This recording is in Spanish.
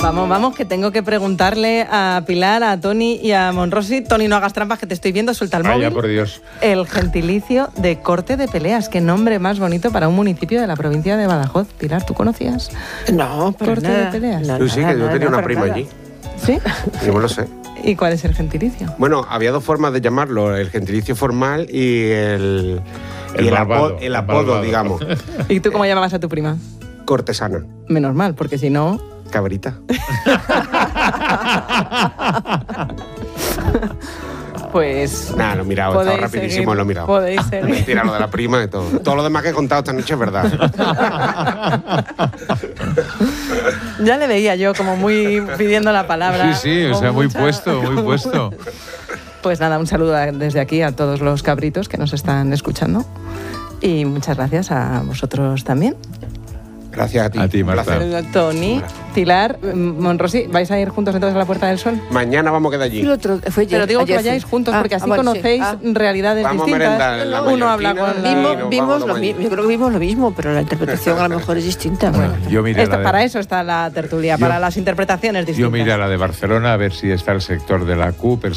Vamos, que tengo que preguntarle a Pilar, a Toni y a Monrosi. Toni, no hagas trampas, que te estoy viendo, suelta el móvil. Vaya, por Dios. El gentilicio de Corte de Peleas. Qué nombre más bonito para un municipio de la provincia de Badajoz. Pilar, ¿tú conocías? No, pero Corte de Peleas. No, Yo sí, que yo tenía una prima allí. ¿Sí? Yo me lo sé. ¿Y cuál es el gentilicio? Bueno, había dos formas de llamarlo, el gentilicio formal y el apodo, digamos. ¿Y tú cómo llamabas a tu prima? Cortesana. Menos mal, porque si no... Cabrita. Pues... Nada, lo he mirado, he estado rapidísimo, lo he mirado. Podéis seguir. Mentira, lo de la prima y todo. Todo lo demás que he contado esta noche es verdad. Ya le veía yo como muy pidiendo la palabra. Sí, o sea, muy puesto. Pues nada, un saludo desde aquí a todos los cabritos que nos están escuchando. Y muchas gracias a vosotros también. Gracias a ti. A ti, Marta. Toni, Pilar, Monrosi, ¿vais a ir juntos entonces a la Puerta del Sol? Mañana vamos a quedar allí. Pero digo que vayáis juntos porque así conocéis realidades vamos distintas. Uno habla con Vimos lo mismo. Yo creo que vimos lo mismo, pero la interpretación a lo mejor es distinta. Bueno, yo miré para eso está la tertulia, para las interpretaciones distintas. Yo miré a la de Barcelona a ver si está el sector de la CUP,